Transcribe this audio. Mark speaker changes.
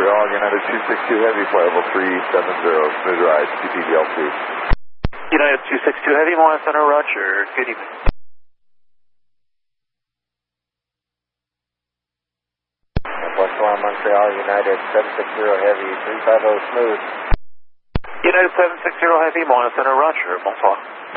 Speaker 1: Montreal, United 262 Heavy, flight level 370, smooth ride, CPDLC.
Speaker 2: United 262 Heavy, Montreal Center, roger, good evening.
Speaker 3: West 1 Montreal, United 760 Heavy, 350 smooth.
Speaker 2: United 760 Heavy, Montreal Center, roger, bonsoir.